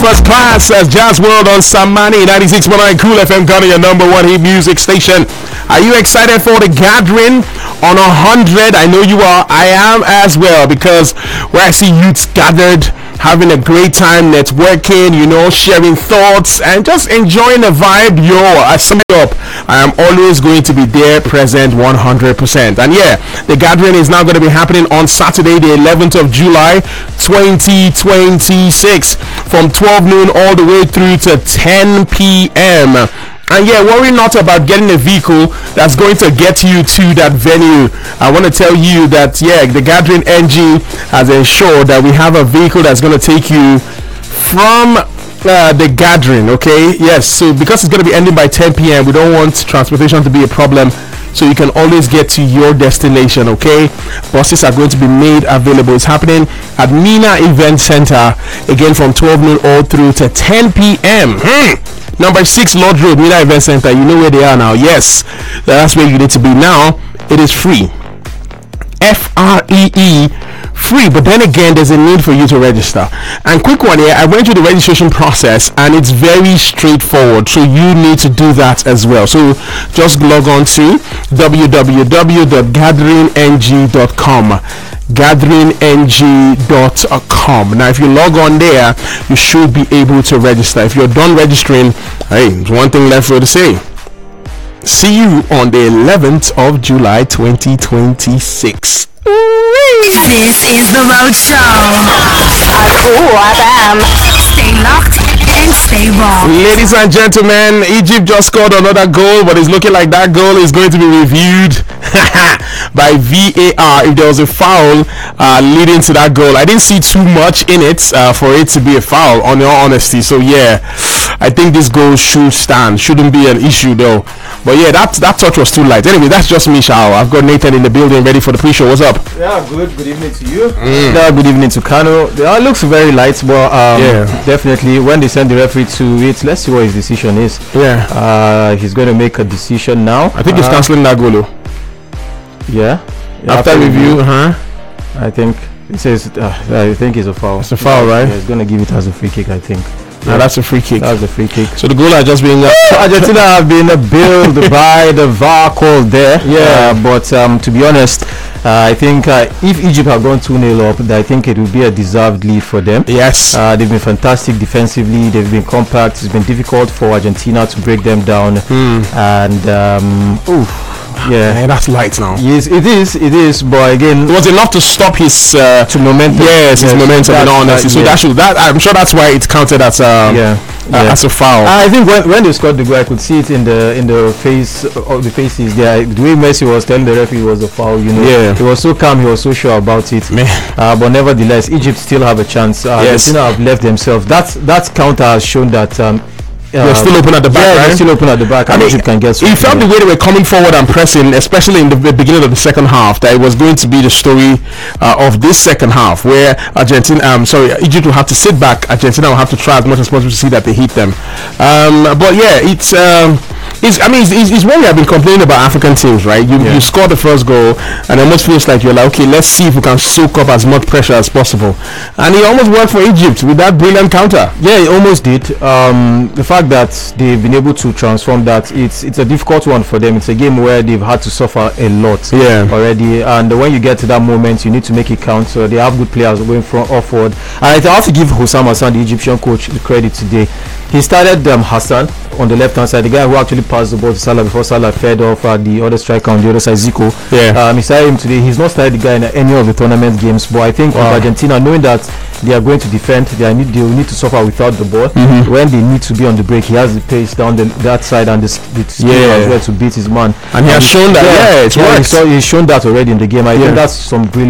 First class as Jazz World on Samani 96.9 Cool FM, Ghana, your number one hit music station. Are you excited for the gathering on 100? I know you are. I am as well, because where I see youths gathered, having a great time, networking, sharing thoughts and just enjoying the vibe. I sum it up. I am always going to be there, present 100%. And yeah, the gathering is now going to be happening on Saturday, the 11th of July, 2026, from 12 noon all the way through to 10 p.m. And yeah, worry not about getting a vehicle that's going to get you to that venue. I want to tell you that, the Gathering NG has ensured that we have a vehicle that's going to take you from the gathering, okay? Yes, so because it's going to be ending by 10 p.m., we don't want transportation to be a problem. So you can always get to your destination, okay? Buses are going to be made available. It's happening at Mina Event Center, again from 12 noon all through to 10 p.m. Number 6 Lord Road, Mina Event Center. You know where they are now. Yes, that's where you need to be now. It is free. FREE, free, but then again there's a need for you to register. And quick one here, I went through the registration process and it's very straightforward, so you need to do that as well. So just log on to www.gatheringng.com, gatheringng.com. Now if you log on there, you should be able to register. If you're done registering, there's one thing left for you to say. See you on the 11th of July 2026. This is the Road Show. Cool FM. Stay locked and stay raw. Ladies and gentlemen, Egypt just scored another goal, but it's looking like that goal is going to be reviewed by VAR if there was a foul leading to that goal. I didn't see too much in it for it to be a foul, on your honesty. So yeah, I think this goal should stand. Shouldn't be an issue though. But yeah, that touch was too light. Anyway, that's just me, Shao. I've got Nathan in the building ready for the pre-show. What's up? Yeah, good evening to you. Yeah, good evening to Kano. It looks very light, but definitely when they send the referee to it, let's see what his decision is. Yeah. He's going to make a decision now. I think he's cancelling that goal. Yeah. After review, I think it says. I think it's a foul. It's a foul, right? Yeah, he's going to give it as a free kick, I think. Yeah, that's a free kick. That's the free kick. So the goal are just being Argentina have been billed by the VAR call there. Yeah, but to be honest, I think if Egypt had gone 2-0 up, I think it would be a deserved lead for them. Yes. They've been fantastic defensively. They've been compact. It's been difficult for Argentina to break them down. And that's light now. Yes, it is. But again, it was enough to stop his momentum. Yes, his momentum. In all honesty, so I'm sure that's why it's counted as as a foul. I think when they scored the goal, I could see it in the face of the faces there. The way Messi was telling the referee it was a foul. He was so calm. He was so sure about it. But nevertheless, Egypt still have a chance. Argentina have left themselves. That counter has shown that. They're still open at the back, right? They're still open at the back. Egypt can get. You felt the way they were coming forward and pressing, especially in the beginning of the second half, that it was going to be the story of this second half, where Egypt will have to sit back. Argentina will have to try as much as possible to see that they hit them. But yeah, it's what we have been complaining about African teams, right? You score the first goal, and it almost feels like you're like, okay, let's see if we can soak up as much pressure as possible. And it almost worked for Egypt with that brilliant counter. Yeah, it almost did. The fact that they've been able to transform that, it's a difficult one for them. It's a game where they've had to suffer a lot already, and when you get to that moment, you need to make it count. So they have good players going forward. And I have to give Hussam Hassan, the Egyptian coach, the credit today. He started Hassan on the left hand side, the guy who actually passed the ball to Salah before Salah fed off the other striker on the other side, Zico. He started him today. He's not started the guy in any of the tournament games, but I think with Argentina, knowing that they are going to defend, they will need to suffer without the ball. When they need to be on the break, he has the pace down that side and the skill as well to beat his man. And he has shown that. It's worked. He's shown that already in the game. I think that's some brilliant